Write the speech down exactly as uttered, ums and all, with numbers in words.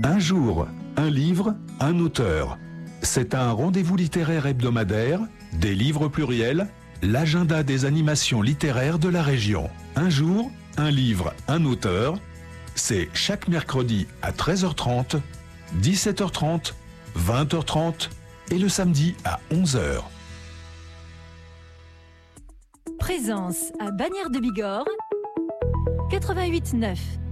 Un jour, un livre, un auteur. C'est un rendez-vous littéraire hebdomadaire, des livres pluriels, l'agenda des animations littéraires de la région. Un jour, un livre, un auteur. C'est chaque mercredi à treize heures trente, dix-sept heures trente, vingt heures trente et le samedi à onze heures. Présence à Bagnères de Bigorre, quatre-vingt-huit neuf.